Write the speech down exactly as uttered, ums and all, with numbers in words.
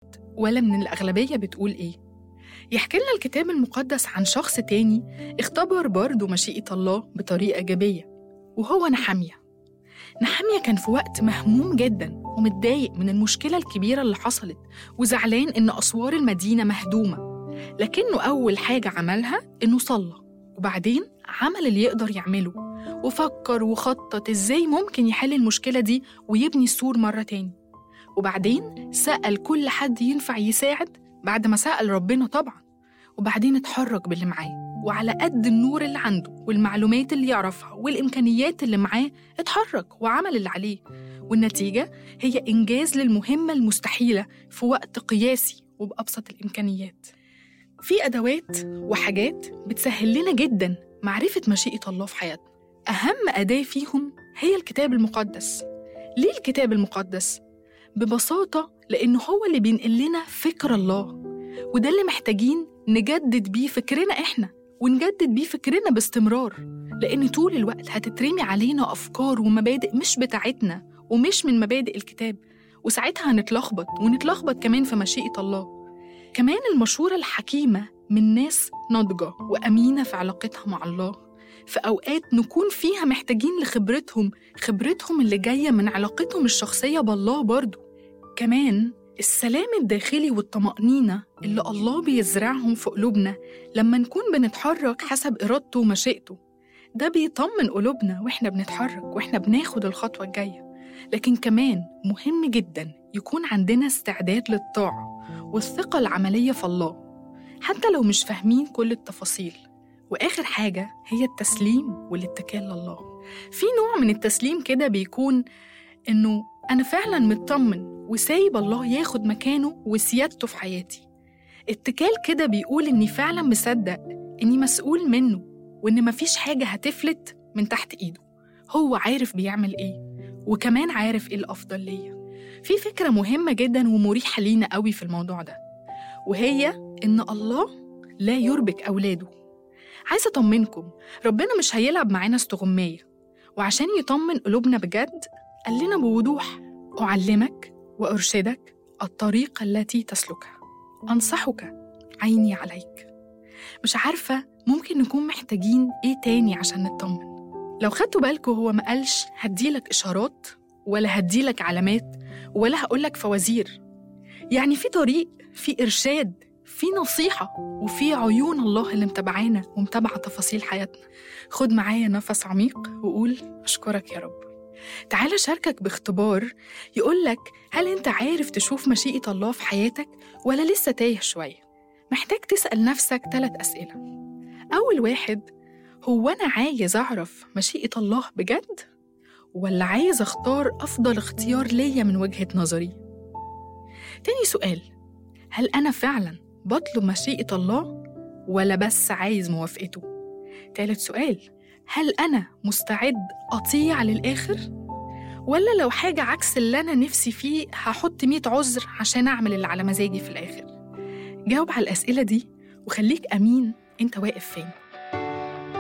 ولا من الأغلبية بتقول إيه. يحكي لنا الكتاب المقدس عن شخص تاني اختبر برضه مشيئة الله بطريقة إيجابية، وهو نحمية. نحمية كان في وقت مهموم جداً ومتضايق من المشكلة الكبيرة اللي حصلت، وزعلان إن أسوار المدينة مهدومة. لكنه أول حاجة عملها إنه صلى، وبعدين عمل اللي يقدر يعمله، وفكر وخطط إزاي ممكن يحل المشكلة دي ويبني السور مرة تاني. وبعدين سأل كل حد ينفع يساعد بعد ما سأل ربنا طبعاً، وبعدين اتحرك باللي معاه، وعلى قد النور اللي عنده والمعلومات اللي يعرفها والإمكانيات اللي معاه اتحرك وعمل اللي عليه. والنتيجة هي إنجاز للمهمة المستحيلة في وقت قياسي وبأبسط الإمكانيات. في أدوات وحاجات بتسهل لنا جداً معرفة مشيئة الله في حياتنا. أهم أداة فيهم هي الكتاب المقدس. ليه الكتاب المقدس؟ ببساطة لأنه هو اللي بينقل لنا فكر الله، وده اللي محتاجين نجدد بيه فكرنا إحنا، ونجدد بيه فكرنا باستمرار، لأن طول الوقت هتترمي علينا أفكار ومبادئ مش بتاعتنا ومش من مبادئ الكتاب، وساعتها هنتلخبط ونتلخبط كمان في مشيئة الله. كمان المشورة الحكيمة من ناس ناضجة وأمينة في علاقتها مع الله، في أوقات نكون فيها محتاجين لخبرتهم، خبرتهم اللي جاية من علاقتهم الشخصية بالله برضو. كمان السلام الداخلي والطمأنينة اللي الله بيزرعهم في قلوبنا لما نكون بنتحرك حسب إرادته ومشيئته، ده بيطمن قلوبنا وإحنا بنتحرك وإحنا بناخد الخطوة الجاية. لكن كمان مهم جداً يكون عندنا استعداد للطاعة والثقة العملية في الله، حتى لو مش فاهمين كل التفاصيل. وآخر حاجة هي التسليم والاتكال لله. في نوع من التسليم كده بيكون إنه أنا فعلاً مطمن وسايب الله ياخد مكانه وسيادته في حياتي. اتكال كده بيقول إني فعلاً مصدق إني مسؤول منه، وإن مفيش حاجة هتفلت من تحت إيده. هو عارف بيعمل إيه، وكمان عارف إيه الأفضل ليا. في فكرة مهمة جداً ومريحة لينا قوي في الموضوع ده، وهي إن الله لا يربك أولاده. عايزة أطمنكم، ربنا مش هيلعب معانا استغماية، وعشان يطمن قلوبنا بجد قال لنا بوضوح: أعلمك وأرشدك الطريق التي تسلكها، أنصحك، عيني عليك. مش عارفة ممكن نكون محتاجين إيه تاني عشان نطمن. لو خدتوا بالكوا هو ما قالش هديلك إشارات ولا هديلك علامات ولا هقولك فوازير. يعني في طريق، في إرشاد، في نصيحة، وفي عيون الله اللي متابعانا ومتابعة تفاصيل حياتنا. خد معايا نفس عميق وقول: أشكرك يا رب. تعال شاركك باختبار يقولك هل أنت عارف تشوف مشيئة الله في حياتك ولا لسه تايه شوية؟ محتاج تسأل نفسك ثلاث أسئلة. أول واحد: هو أنا عايز أعرف مشيئة الله بجد؟ ولا عايز أختار أفضل اختيار ليا من وجهة نظري؟ تاني سؤال: هل أنا فعلاً بطلب مشيئة الله ولا بس عايز موافقته؟ تالت سؤال: هل أنا مستعد أطيع للآخر؟ ولا لو حاجة عكس اللي أنا نفسي فيه هحط مية عذر عشان أعمل اللي على مزاجي في الآخر؟ جاوب على الأسئلة دي وخليك أمين أنت واقف فين.